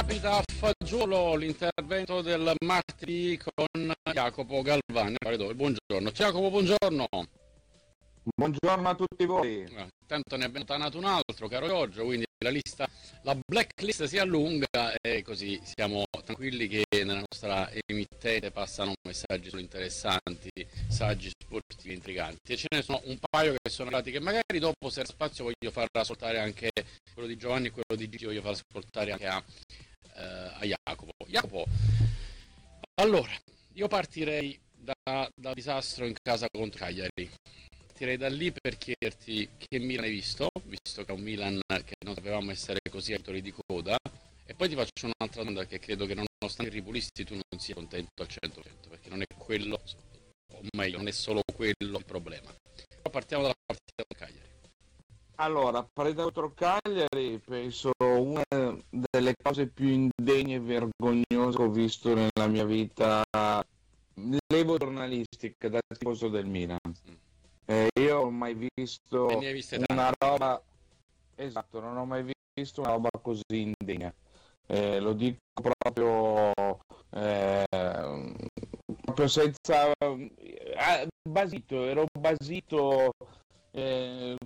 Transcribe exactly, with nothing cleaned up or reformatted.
capita a fagiolo l'intervento del martedì con Jacopo Galvani. Buongiorno. Ciao Jacopo, buongiorno. Buongiorno a tutti voi. Eh, tanto ne abbiamo tanato un altro, caro Giorgio, quindi la lista, la blacklist si allunga e così siamo tranquilli che nella nostra emittente passano messaggi solo interessanti, messaggi sportivi intriganti, e ce ne sono un paio che sono arrivati che magari dopo, se c'è spazio, voglio far ascoltare anche quello di Giovanni e quello di Gigi, voglio far ascoltare anche a, eh, a Jacopo. Jacopo, allora, io partirei da, da disastro in casa contro Cagliari. Partirei da lì per chiederti che Milan hai visto, visto che è un Milan che non sapevamo essere così ai titoli di coda, e poi ti faccio un'altra domanda che credo che nonostante i ripulisti tu non sia contento al cento per cento, perché non è quello, o meglio, non è solo quello il problema. Però partiamo dalla partita con Cagliari. Allora, partita contro Cagliari, penso una delle cose più indegne e vergognose che ho visto nella mia vita, levo giornalistica, da tifoso del Milan. Mm. Eh, io non ho mai visto una roba, esatto, non ho mai visto una roba così indegna. Eh, lo dico proprio, eh, proprio senza, eh, basito, ero basito, eh,